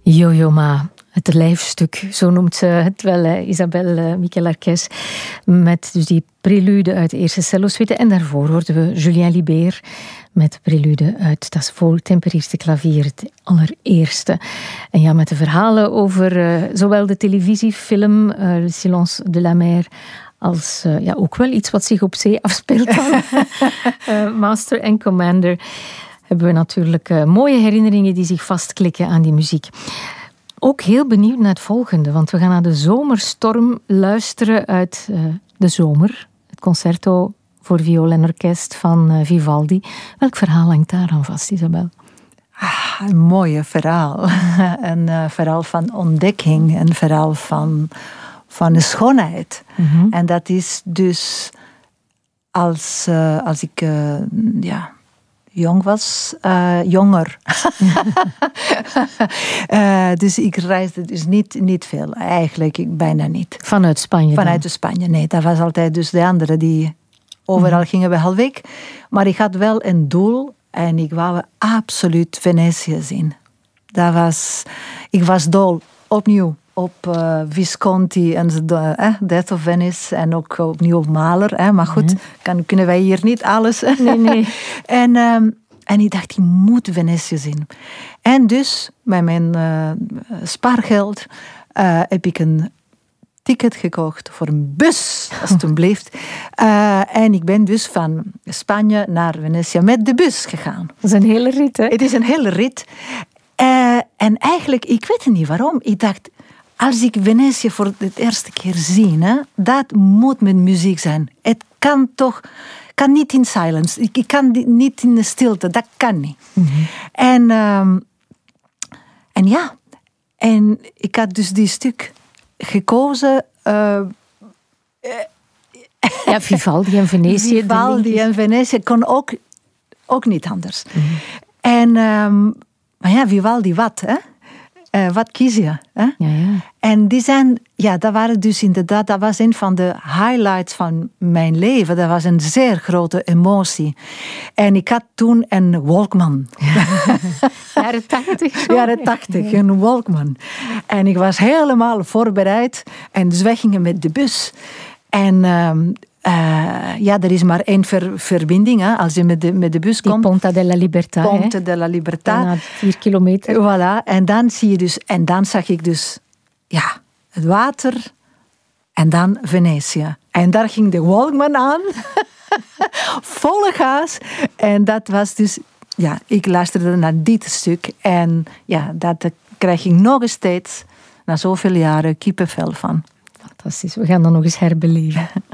Yo-Yo Ma, het lijfstuk, zo noemt ze het wel, Isabelle Michel-Arquez, met dus die prelude uit de eerste cello-suite. En daarvoor hoorden we Julien Libert met prelude uit Das Wohltemperierte Klavier, het allereerste. En ja, met de verhalen over zowel de televisiefilm Le Silence de la Mer als ook wel iets wat zich op zee afspeelt dan. Master and Commander. Hebben we natuurlijk mooie herinneringen die zich vastklikken aan die muziek. Ook heel benieuwd naar het volgende, want we gaan naar de Zomerstorm luisteren uit de zomer. Het concerto voor viool en orkest van Vivaldi. Welk verhaal hangt daar aan vast, Isabel? Een mooie verhaal. Een verhaal van ontdekking. Een verhaal van de schoonheid. Mm-hmm. En dat is dus als ik jong was, jonger. Dus ik reisde dus niet veel. Eigenlijk bijna niet. Vanuit Spanje? Vanuit Spanje, nee. Dat was altijd dus de anderen die overal gingen bij halfweek. Maar ik had wel een doel en ik wou absoluut Venetië zien. Ik was dol, opnieuw, op Visconti en Death of Venice en ook opnieuw op Mahler. Maar goed, kunnen wij hier niet alles. Nee. En ik dacht, ik moet Venetië zien. En dus, met mijn spaargeld, heb ik een ticket gekocht voor een bus, alsjeblieft. En ik ben dus van Spanje naar Venetië met de bus gegaan. Dat is een hele rit, hè? Het is een hele rit. En eigenlijk, ik weet niet waarom, ik dacht, als ik Venetië voor de eerste keer zie, dat moet met muziek zijn. Het kan niet in silence. Ik kan niet in de stilte. Dat kan niet. Mm-hmm. En ik had dus die stuk gekozen. Vivaldi en Venetië. Vivaldi en Venetië kon ook niet anders. Mm-hmm. Maar Vivaldi wat, hè? Wat kies je? Hè? Ja. En die zijn, dat waren dus inderdaad, dat was een van de highlights van mijn leven. Dat was een zeer grote emotie. En ik had toen een Walkman. Jaren 80. Jaren 80, een Walkman. En ik was helemaal voorbereid. En dus wij gingen met de bus. En er is maar één verbinding, hè, als je met de bus komt. Ponta della Libertà. Ponta della Libertà. Bijna 4 kilometer. Voilà, en dan zie je dus, en dan zag ik dus, het water en dan Venetië. En daar ging de Walkman aan, volle gas. En dat was dus, ik luisterde naar dit stuk. En dat krijg ik nog steeds, na zoveel jaren, kippenvel van. Fantastisch, we gaan dat nog eens herbeleven.